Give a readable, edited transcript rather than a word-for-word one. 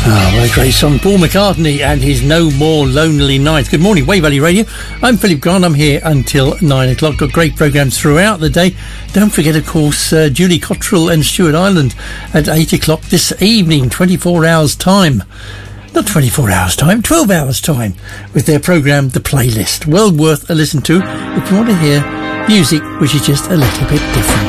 What a great song. Paul McCartney and his No More Lonely Nights. Good morning, Wave Valley Radio. I'm Philip Grant. I'm here until 9 o'clock. Got great programmes throughout the day. Don't forget, of course, Julie Cottrell and Stuart Ireland at 8 o'clock this evening, 24 hours time. Not 24 hours time, 12 hours time, with their programme, The Playlist. Well worth a listen to if you want to hear music which is just a little bit different.